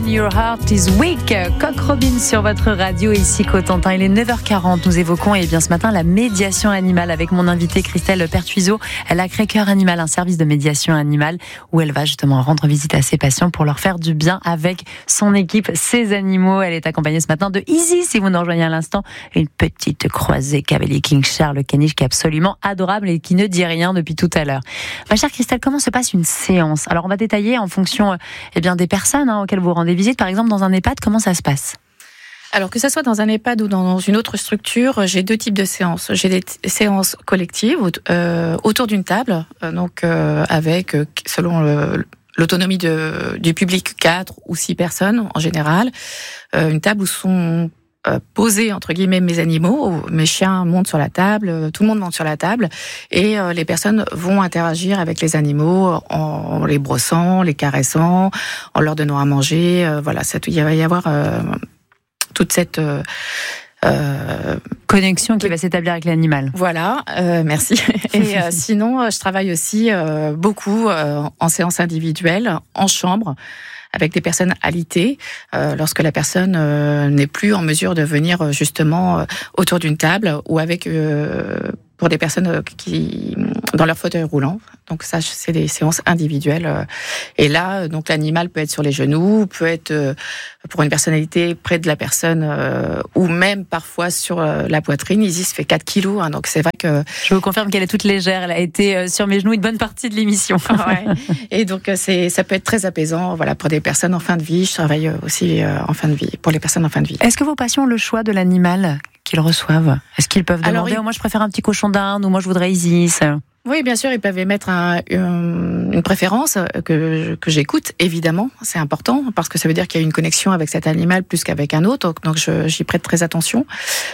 When Your Heart is Weak. Coq Robin sur votre radio, ici Cotentin. Il est 9h40. Nous évoquons ce matin la médiation animale avec mon invitée Christelle Pertuiseau. Elle a créé Cœur Animal, un service de médiation animale où elle va justement rendre visite à ses patients pour leur faire du bien avec son équipe, ses animaux. Elle est accompagnée ce matin de Izzy, si vous nous rejoignez à l'instant. Une petite croisée cavalier King Charles caniche qui est absolument adorable et qui ne dit rien depuis tout à l'heure. Ma chère Christelle, comment se passe une séance? Alors on va détailler en fonction des personnes auxquelles vous rendez visite. Par exemple, dans un EHPAD, comment ça se passe? Alors, que ce soit dans un EHPAD ou dans une autre structure, j'ai deux types de séances. J'ai des séances collectives autour d'une table, avec, selon l'autonomie du public, 4 ou 6 personnes en général. Une table où sont posés, entre guillemets, mes animaux. Mes chiens montent sur la table, tout le monde monte sur la table, et les personnes vont interagir avec les animaux en les brossant, les caressant, en leur donnant à manger. Il va y avoir toute cette connexion qui va s'établir avec l'animal. Voilà, merci. Et sinon, je travaille aussi beaucoup en séance individuelle, en chambre, avec des personnes alitées, lorsque la personne n'est plus en mesure de venir justement autour d'une table, ou avec pour des personnes qui dans leur fauteuil roulant. Donc ça, c'est des séances individuelles. Et là, donc l'animal peut être sur les genoux, peut être pour une personnalité près de la personne, ou même parfois sur la poitrine. Isis fait 4 kilos, donc c'est vrai que... Je vous confirme qu'elle est toute légère. Elle a été sur mes genoux une bonne partie de l'émission. Ouais. Et donc ça peut être très apaisant. Voilà, pour des personnes en fin de vie. Je travaille aussi en fin de vie, pour les personnes en fin de vie. Est-ce que vos patients ont le choix de l'animal qu'ils reçoivent? Est-ce qu'ils peuvent demander moi je préfère un petit cochon d'Inde, ou moi je voudrais Isis? Oui, bien sûr, ils peuvent émettre une préférence que j'écoute, évidemment. C'est important, parce que ça veut dire qu'il y a une connexion avec cet animal plus qu'avec un autre, donc j'y prête très attention.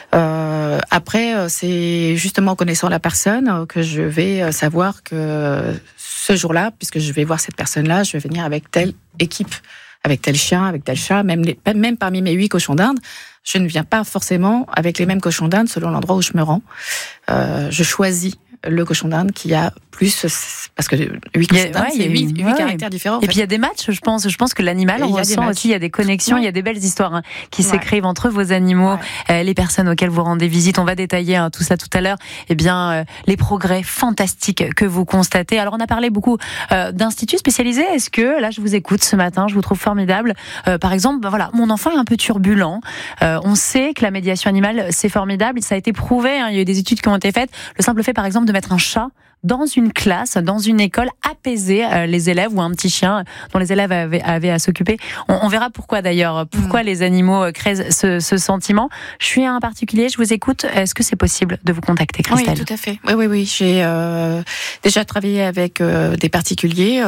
Après, c'est justement en connaissant la personne que je vais savoir que ce jour-là, puisque je vais voir cette personne-là, je vais venir avec telle équipe, avec tel chien, avec tel chat, même parmi mes 8 cochons d'Inde. Je ne viens pas forcément avec les mêmes cochons d'Inde selon l'endroit où je me rends. Je choisis le cochon d'Inde qui a plus, parce que 8 cochons d'Inde, c'est 8 caractères différents. Et puis il y a des matchs, je pense que l'animal, on ressent aussi, il y a des connexions, il y a des belles histoires qui s'écrivent entre vos animaux, les personnes auxquelles vous rendez visite. On va détailler tout ça tout à l'heure. Les progrès fantastiques que vous constatez. Alors on a parlé beaucoup d'instituts spécialisés. Est-ce que, là je vous écoute ce matin, je vous trouve formidable. Par exemple, mon enfant est un peu turbulent. On sait que la médiation animale, c'est formidable. Ça a été prouvé, il y a eu des études qui ont été faites. Le simple fait, par exemple, de mettre un chat dans une classe, dans une école, apaiser les élèves, ou un petit chien dont les élèves avaient à s'occuper. On verra pourquoi d'ailleurs, pourquoi les animaux créent ce sentiment. Je suis un particulier, je vous écoute. Est-ce que c'est possible de vous contacter, Christelle? Oui, tout à fait. Oui. J'ai déjà travaillé avec des particuliers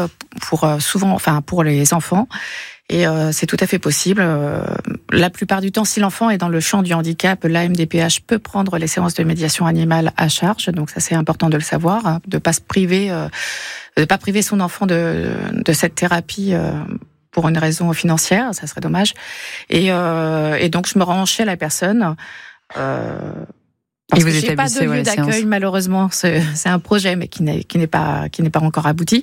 pour les enfants. Et c'est tout à fait possible. La plupart du temps, si l'enfant est dans le champ du handicap, l'AMDPH peut prendre les séances de médiation animale à charge. Donc ça, c'est important de le savoir, de pas se priver, de pas priver son enfant de cette thérapie pour une raison financière. Ça serait dommage. Et donc je me rends chez la personne. Parce que j'ai pas de lieu d'accueil, malheureusement. C'est un projet, mais qui n'est pas encore abouti.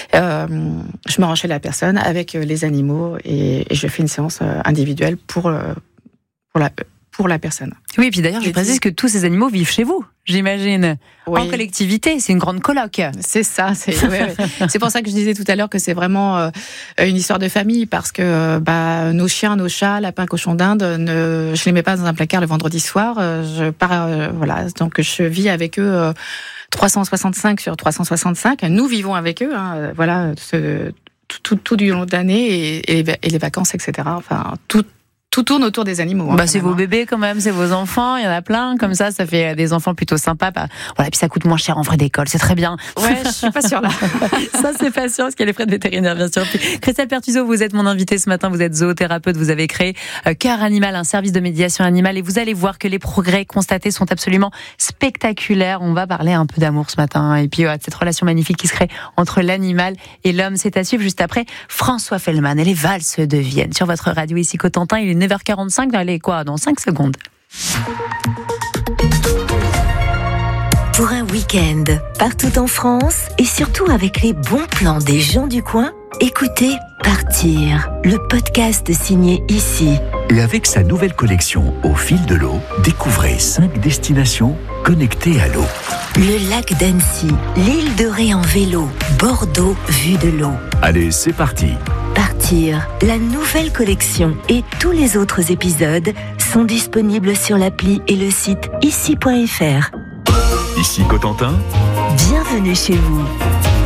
Je me rends chez la personne avec les animaux, et je fais une séance individuelle pour la personne. Oui, et puis d'ailleurs, je précise que tous ces animaux vivent chez vous, j'imagine. Oui. En collectivité, c'est une grande coloc. C'est ça. C'est pour ça que je disais tout à l'heure que c'est vraiment une histoire de famille, parce que nos chiens, nos chats, lapins, cochons d'Inde, je les mets pas dans un placard le vendredi soir. Je pars, donc je vis avec eux 365 sur 365. Nous vivons avec eux, tout du long de l'année, et les vacances, etc. Enfin, tout tourne autour des animaux. C'est vos bébés quand même, c'est vos enfants, il y en a plein, comme ça fait des enfants plutôt sympas. Puis ça coûte moins cher en frais d'école, c'est très bien. Ouais, je suis pas sûre là. Ça, c'est pas sûr, parce qu'il y a les frais de vétérinaire, bien sûr. Christelle Pertuiseau, vous êtes mon invitée ce matin, vous êtes zoothérapeute, vous avez créé Cœur Animal, un service de médiation animale, et vous allez voir que les progrès constatés sont absolument spectaculaires. On va parler un peu d'amour ce matin, et puis de cette relation magnifique qui se crée entre l'animal et l'homme. C'est à suivre juste après François Fellman et les valses de Vienne sur votre radio, ici Cotentin. Il est 9h45, dans 5 secondes. Pour un week-end, partout en France, et surtout avec les bons plans des gens du coin, Écoutez Partir, le podcast signé Ici. Et avec sa nouvelle collection Au fil de l'eau, découvrez 5 destinations connectées à l'eau. Le lac d'Annecy, l'île de Ré en vélo, Bordeaux vue de l'eau. Allez, c'est parti. Partir, la nouvelle collection et tous les autres épisodes sont disponibles sur l'appli et le site ici.fr. Ici Cotentin. Bienvenue chez vous.